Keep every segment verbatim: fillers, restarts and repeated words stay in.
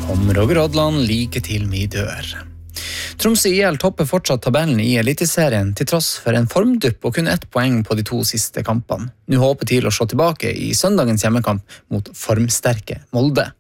Om Roger Odland like til min dør. Tromsø I L topper fortsatt tabellen I Eliteserien til tross for en formdupp og kun ett poeng på de to siste kampene. Nå håper til å slå tilbake I søndagens hjemmekamp mot formsterke Molde.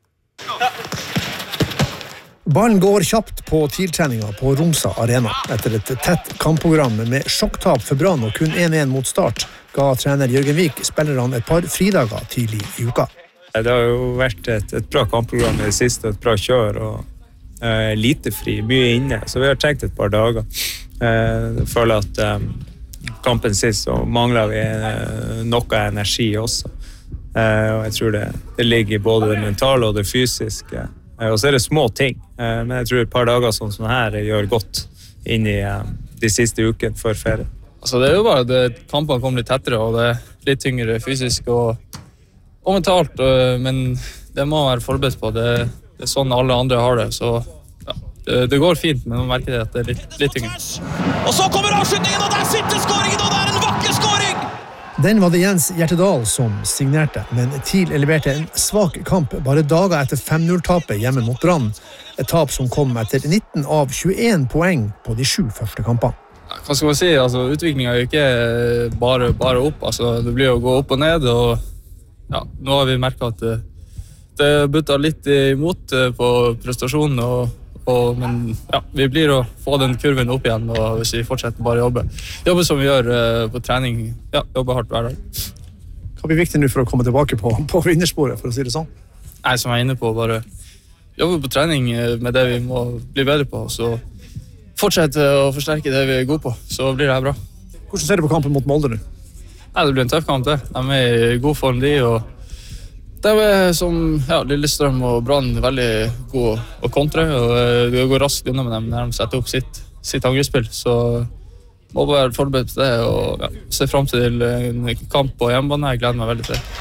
Ballen går kjapt på tiltreninga på Romsa Arena. Etter et tett kampprogram med sjokktap for Brann og kun én én mot start, ga trener Jørgen Vik spillerne et par fridager tidlig I uka. Det har jo vært et, et bra kampprogram I det siste, et bra kjør og eh, lite fri, mye inne, så vi har tenkt et par dager. Eh, jeg føler at eh, kampen sist så mangler vi eh, noe energi også. Eh, og jeg tror det, det ligger I både det mentale og det fysiske. Og så er det små ting, men jeg tror et par dager sånn som her gjør godt inn I de siste ukene før ferie. Altså det er jo bare at kampene kommer litt tettere, og det er litt tyngre fysisk og, og mentalt, men det må man være forberedt på. Det, det er sånn alle andre har det, så ja, det, det går fint, men man merker det at det er litt, litt tyngre. Og så kommer avslutningen, og der sitter skåringen, og det er en vakker skåring! Den var det Jens Hjertedal som signerte, men TIL leverte en svak kamp bare dager etter fem null-tapet hjemme mot Brann. Et tap som kom etter nitten av tjueen poeng på de sju første kampene. Hva skal man si? Altså, utviklingen er jo ikke bare, bare opp. Altså, det blir å gå opp og ned, og ja, nå har vi merket at det, det butta litt imot på prestasjonen, og Og, men ja, vi blir å få den kurven opp igjen, og hvis vi fortsetter bare å jobbe. Jobbe som vi gjør uh, på trening, ja, jobbe hardt hver dag. Hva blir viktig nå for å komme tilbake på, på vinnersporet, for å si det sånn? Nei, som jeg er inne på, bare jobbe på trening med det vi må bli bedre på, så fortsette å forsterke det vi er gode på, så blir det her bra. Hvordan ser du på kampen mot Molde nå? Nei, det blir en tøff kamp det. De er I god form de, og det er som ja, Lillestrøm og Brann veldig gode å kontre, og det går raskt unna med dem når de setter opp sitt, sitt angrepsspill, så må være forberedt på det, og ja, se frem til en kamp på hjemmebane. Jeg gleder meg veldig til det.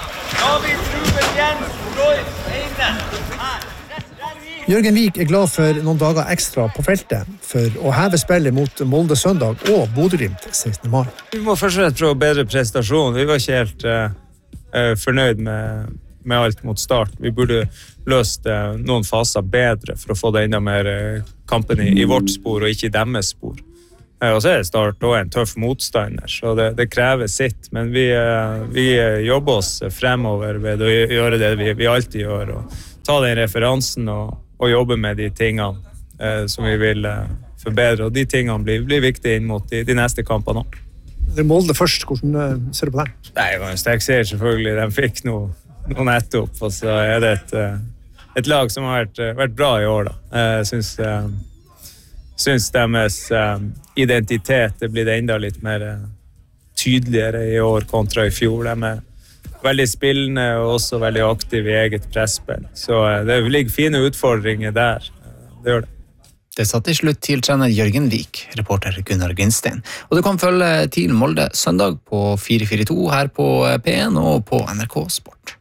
Jørgen Vik er glad for noen dager ekstra på feltet for å heve spillet mot Molde søndag og Bodø/Glimt sekstende mai. Vi må først og fremst prøve bedre prestasjon. Vi var ikke helt uh, fornøyd med med alt mot start. Vi burde løst eh, noen faser bedre for å få det enda mer eh, kampen I, I vårt spor og ikke I deres spor. Eh, og så er det start også en tøff motstander, så det, det krever sitt, men vi, eh, vi jobber oss fremover ved å gjøre det vi, vi alltid gjør, og ta den referansen og, og jobbe med de tingene eh, som vi vil eh, forbedre, og de tingene blir, blir viktige inn mot de, de neste kampene også. Det er Molde først, hvordan ser du på det? Nei, det var en sterk serie selvfølgelig, de fikk noe noen etterpå, og så er det et, et lag som har vært, vært bra I år da. Jeg synes, synes deres identitet det blir enda litt mer tydeligere I år kontra I fjor. De er veldig spillende og også veldig aktive I eget presspill. Så det ligger fine utfordringer der. Det gjør det. Det satt til slutt til trener Jørgen Vik, reporter Gunnar Grinstein. Og du kan følge TIL Molde søndag på fire fire to her på P en og på N R K Sport.